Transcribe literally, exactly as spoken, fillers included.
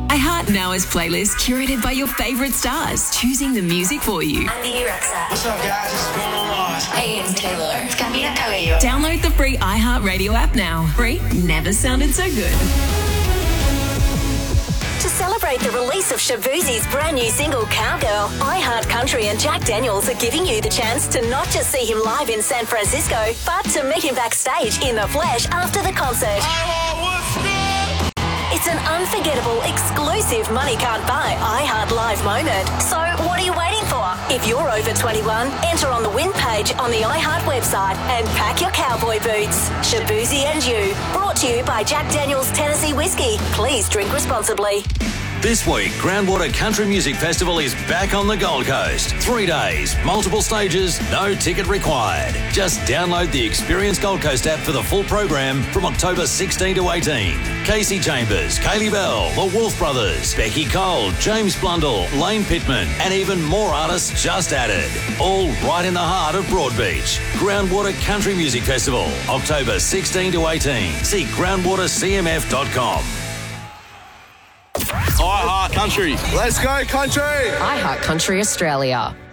iHeart Now is playlist curated by your favourite stars, choosing the music for you. I'm Vicky Rexa. What's up, guys? It's going on? Hey, it's Taylor. It's Camila Cabello. Download the free iHeart Radio app now. Free never sounded so good. To celebrate the release of Shaboozey's brand new single, Cowgirl, iHeart Country and Jack Daniels are giving you the chance to not just see him live in San Francisco, but to meet him backstage in the flesh after the concert. It's an unforgettable, exclusive money can't buy iHeart Live moment. So what are you waiting for? If you're over twenty-one, enter on the win page on the iHeart website and pack your cowboy boots. Shaboozey and You, brought to you by Jack Daniels Tennessee Whiskey. Please drink responsibly. This week, Groundwater Country Music Festival is back on the Gold Coast. Three days, multiple stages, no ticket required. Just download the Experience Gold Coast app for the full program from October sixteenth to eighteenth. Casey Chambers, Kaylee Bell, The Wolf Brothers, Becky Cole, James Blundell, Lane Pittman, and even more artists just added. All right in the heart of Broadbeach. Groundwater Country Music Festival, October sixteenth to eighteenth. See groundwater c m f dot com. iHeart Country. Let's go, country. iHeart Country Australia.